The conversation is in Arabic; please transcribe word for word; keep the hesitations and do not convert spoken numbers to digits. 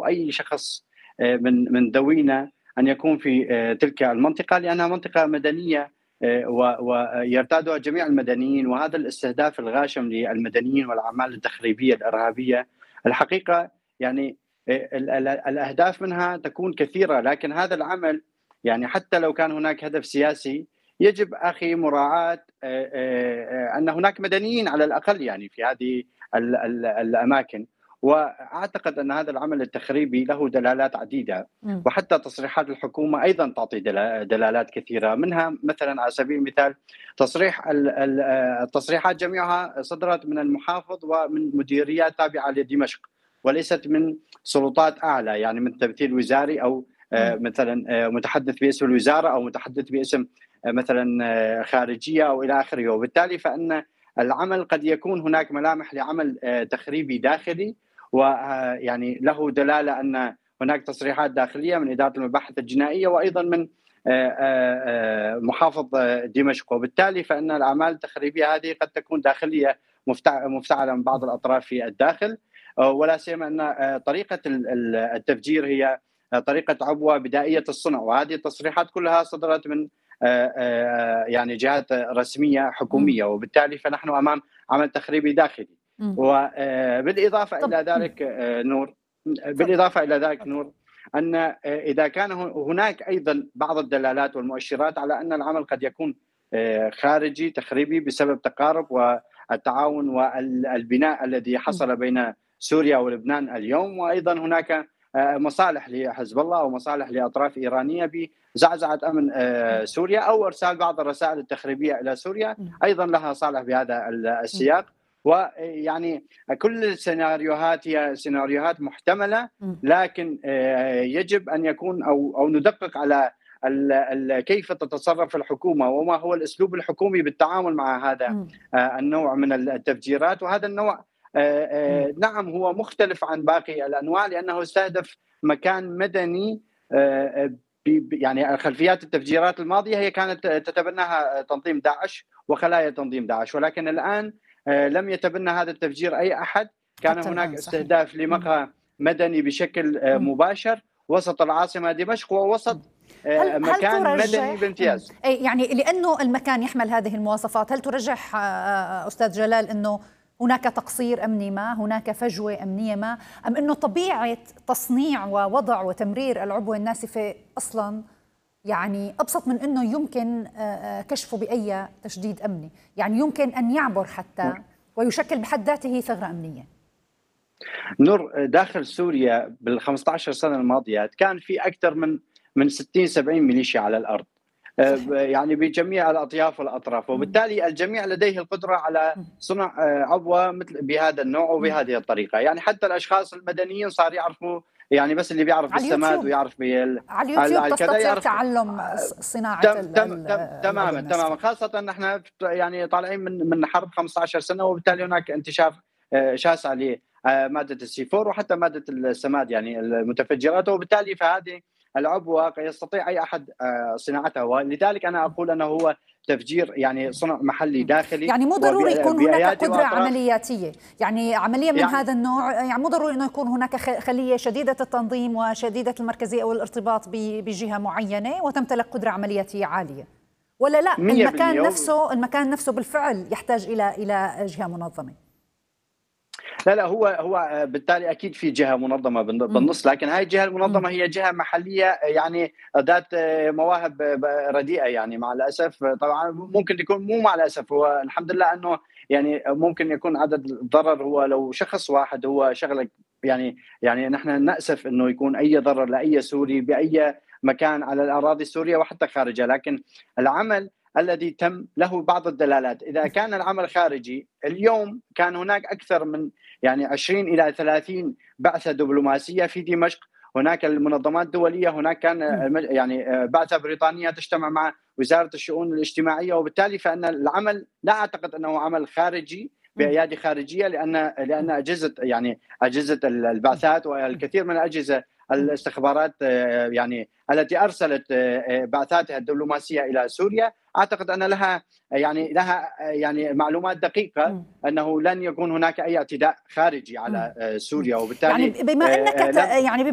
أو أي شخص من من ذوينا أن يكون في تلك المنطقة، لأنها منطقة مدنية ويرتادها جميع المدنيين، وهذا الاستهداف الغاشم للمدنيين والأعمال التخريبية الإرهابية الحقيقة يعني الأهداف منها تكون كثيرة، لكن هذا العمل يعني حتى لو كان هناك هدف سياسي يجب أخي مراعاة أن هناك مدنيين على الأقل يعني في هذه الأماكن. وأعتقد أن هذا العمل التخريبي له دلالات عديدة، وحتى تصريحات الحكومة أيضا تعطي دلالات كثيرة، منها مثلا على سبيل المثال تصريح التصريحات جميعها صدرت من المحافظ ومن مديريات تابعة لدمشق وليست من سلطات أعلى، يعني من تمثيل وزاري أو مثلا متحدث باسم الوزارة أو متحدث باسم مثلا خارجية أو إلى آخره. وبالتالي فإن العمل قد يكون هناك ملامح لعمل تخريبي داخلي، ويعني له دلالة أن هناك تصريحات داخلية من إدارة المباحث الجنائية وأيضا من محافظ دمشق، وبالتالي فإن الأعمال التخريبية هذه قد تكون داخلية مفتعلة من بعض الأطراف في الداخل، ولا سيما أن طريقة التفجير هي طريقة عبوة بدائية الصنع، وهذه التصريحات كلها صدرت من يعني جهات رسمية حكومية، وبالتالي فنحن أمام عمل تخريبي داخلي. وبالإضافة إلى ذلك نور بالإضافة إلى ذلك نور أن إذا كان هناك أيضا بعض الدلالات والمؤشرات على أن العمل قد يكون خارجي تخريبي بسبب تقارب والتعاون والبناء الذي حصل بين سوريا ولبنان اليوم، وأيضا هناك مصالح لحزب الله أو مصالح لأطراف إيرانية بزعزعة أمن سوريا أو إرسال بعض الرسائل التخريبية إلى سوريا أيضا لها صالح بهذا السياق. ويعني كل السيناريوهات هي سيناريوهات محتملة، لكن يجب أن يكون أو أو ندقق على كيف تتصرف الحكومة وما هو الأسلوب الحكومي بالتعامل مع هذا النوع من التفجيرات. وهذا النوع نعم هو مختلف عن باقي الأنواع لأنه استهدف مكان مدني، يعني خلفيات التفجيرات الماضية هي كانت تتبناها تنظيم داعش وخلايا تنظيم داعش، ولكن الآن لم يتبنى هذا التفجير أي أحد. كان هناك استهداف لمقهى مدني بشكل مباشر وسط العاصمة دمشق ووسط هل مكان هل مدني بامتياز. يعني لأنه المكان يحمل هذه المواصفات، هل ترجح أستاذ جلال أنه هناك تقصير أمني ما، هناك فجوة أمنية ما، أم أنه طبيعة تصنيع ووضع وتمرير العبوة الناسفة أصلاً يعني أبسط من أنه يمكن كشفه بأي تشديد أمني، يعني يمكن أن يعبر حتى ويشكل بحد ذاته ثغرة أمنية؟ نور، داخل سوريا بالخمسة عشر سنة الماضية كان في أكثر من من ستين سبعين ميليشيا على الأرض، صحيح. يعني بجميع الأطياف والأطراف، وبالتالي الجميع لديه القدرة على صنع عبوة مثل بهذا النوع وبهذه الطريقة. يعني حتى الأشخاص المدنيين صار يعرفوا، يعني بس اللي بيعرف بالسماد ويعرف بال على اليوتيوب تستطيع تعلم صناعة تم تم تماما تماما، خاصة نحن يعني طالعين من من حرب خمسة عشر سنة، وبالتالي هناك انتشار شاسع لمادة السي أربعة وحتى مادة السماد يعني المتفجرات، وبالتالي فهذه العبوة يستطيع أي أحد صناعتها، ولذلك أنا أقول أنه هو تفجير يعني صنع محلي داخلي. يعني مو ضروري يكون هناك قدرة عملياتية، يعني عملية من يعني هذا النوع، يعني مو ضروري أنه يكون هناك خلية شديدة التنظيم وشديدة المركزية أو الارتباط بجهة معينة وتمتلك قدرة عملياتية عالية، ولا لا المكان نفسه المكان نفسه بالفعل يحتاج إلى إلى جهة منظمة؟ لا لا هو هو بالتالي اكيد في جهه منظمه بالنص، لكن هاي الجهه المنظمه هي جهه محليه يعني ذات مواهب رديئه، يعني مع الاسف. طبعا ممكن يكون مو مع الاسف، هو الحمد لله انه يعني ممكن يكون عدد الضرر هو لو شخص واحد هو شغله، يعني يعني نحن نأسف انه يكون اي ضرر لاي سوري باي مكان على الاراضي السوريه وحتى خارجها، لكن العمل الذي تم له بعض الدلالات. إذا كان العمل خارجي، اليوم كان هناك أكثر من يعني عشرين إلى ثلاثين بعثة دبلوماسية في دمشق، هناك المنظمات الدولية، هناك كان يعني بعثة بريطانية تجتمع مع وزارة الشؤون الاجتماعية، وبالتالي فإن العمل لا أعتقد أنه عمل خارجي بأيادي خارجية، لأن لأن أجهزة يعني أجهزة البعثات والكثير من الأجهزة الاستخبارات يعني التي أرسلت بعثاتها الدبلوماسية إلى سوريا أعتقد أن لها يعني لها يعني معلومات دقيقة أنه لن يكون هناك أي اعتداء خارجي على سوريا، وبالتالي يعني بما أنك يعني